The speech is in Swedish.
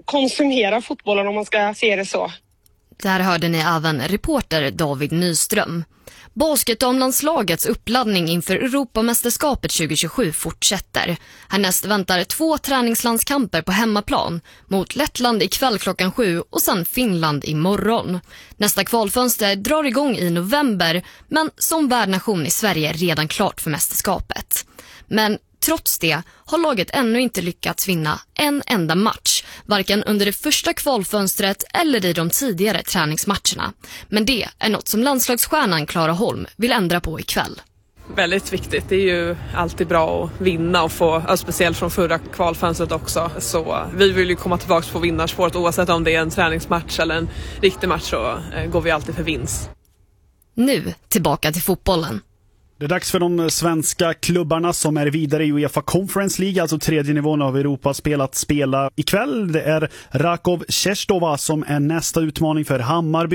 konsumera fotbollen om man ska se det så. Där hörde ni även reporter David Nyström. Basketdamlandslagets uppladdning inför Europamästerskapet 2027 fortsätter. Härnäst väntar 2 träningslandskamper på hemmaplan mot Lettland ikväll 7:00 och sen Finland imorgon. Nästa kvalfönster drar igång i november, men som värdnation är Sverige redan klart för mästerskapet. Men trots det har laget ännu inte lyckats vinna en enda match, varken under det första kvalfönstret eller i de tidigare träningsmatcherna. Men det är något som landslagsstjärnan Clara Holm vill ändra på ikväll. Väldigt viktigt. Det är ju alltid bra att vinna och få, speciellt från förra kvalfönstret också. Så vi vill ju komma tillbaka på vinnarspåret oavsett om det är en träningsmatch eller en riktig match, så går vi alltid för vinst. Nu tillbaka till fotbollen. Det är dags för de svenska klubbarna som är vidare i UEFA Conference League, alltså 3:e nivån av Europa, spela ikväll. Det är Rakov Czestochowa som är nästa utmaning för Hammarby.